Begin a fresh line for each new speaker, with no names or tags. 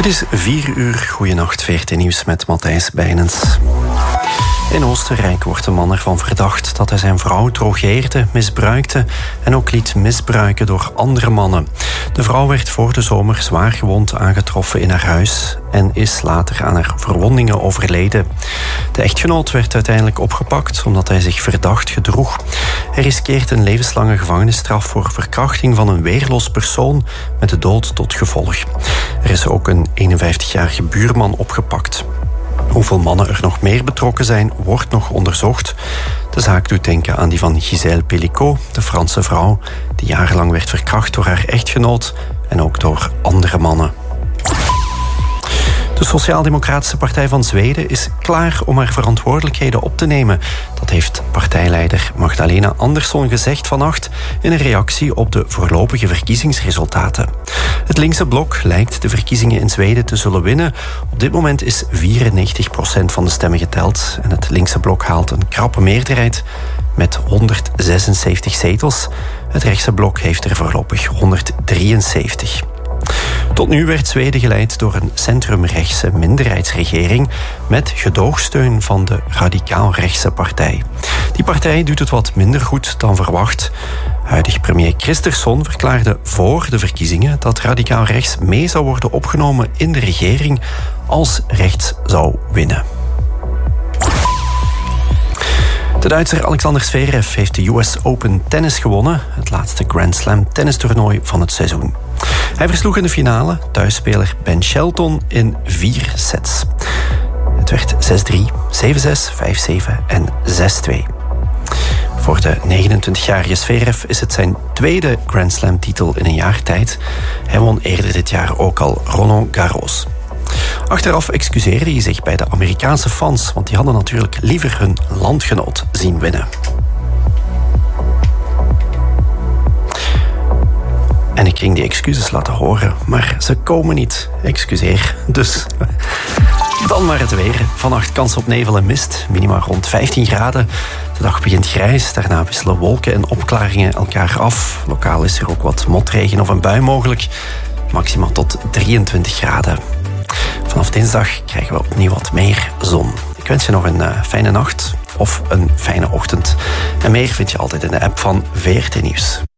Het is 4 uur. Goeienacht, VRT Nieuws met Matthijs Bijnens. In Oostenrijk wordt een man ervan verdacht dat hij zijn vrouw drogeerde, misbruikte en ook liet misbruiken door andere mannen. De vrouw werd voor de zomer zwaar gewond aangetroffen in haar huis en is later aan haar verwondingen overleden. De echtgenoot werd uiteindelijk opgepakt omdat hij zich verdacht gedroeg. Hij riskeert een levenslange gevangenisstraf voor verkrachting van een weerloos persoon met de dood tot gevolg. Er is ook een 51-jarige buurman opgepakt. Hoeveel mannen er nog meer betrokken zijn, wordt nog onderzocht. De zaak doet denken aan die van Gisèle Pellicot, de Franse vrouw die jarenlang werd verkracht door haar echtgenoot en ook door andere mannen. De Sociaal-Democratische Partij van Zweden is klaar om haar verantwoordelijkheden op te nemen. Dat heeft partijleider Magdalena Andersson gezegd vannacht in een reactie op de voorlopige verkiezingsresultaten. Het linkse blok lijkt de verkiezingen in Zweden te zullen winnen. Op dit moment is 94% van de stemmen geteld en het linkse blok haalt een krappe meerderheid met 176 zetels. Het rechtse blok heeft er voorlopig 173. Tot nu werd Zweden geleid door een centrumrechtse minderheidsregering met gedoogsteun van de radicaal-rechtse partij. Die partij doet het wat minder goed dan verwacht. Huidig premier Kristersson verklaarde voor de verkiezingen dat radicaal rechts mee zou worden opgenomen in de regering als rechts zou winnen. De Duitser Alexander Zverev heeft de US Open tennis gewonnen, het laatste Grand Slam tennistoernooi van het seizoen. Hij versloeg in de finale thuisspeler Ben Shelton in 4 sets. Het werd 6-3, 7-6, 5-7 en 6-2. Voor de 29-jarige Zverev is het zijn tweede Grand Slam titel in een jaar tijd. Hij won eerder dit jaar ook al Roland Garros. Achteraf excuseerde hij zich bij de Amerikaanse fans, want die hadden natuurlijk liever hun landgenoot zien winnen. En ik ging die excuses laten horen, maar ze komen niet. Excuseer. Dus dan maar het weer. Vannacht kans op nevel en mist. Minima rond 15 graden. De dag begint grijs. Daarna wisselen wolken en opklaringen elkaar af. Lokaal is er ook wat motregen of een bui mogelijk. Maxima tot 23 graden. Vanaf dinsdag krijgen we opnieuw wat meer zon. Ik wens je nog een fijne nacht of een fijne ochtend. En meer vind je altijd in de app van VRT Nieuws.